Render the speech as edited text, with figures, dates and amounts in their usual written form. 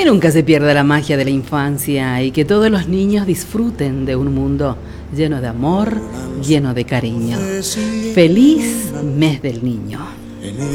nunca se pierda la magia de la infancia y que todos los niños disfruten de un mundo lleno de amor, lleno de cariño. Feliz mes del niño.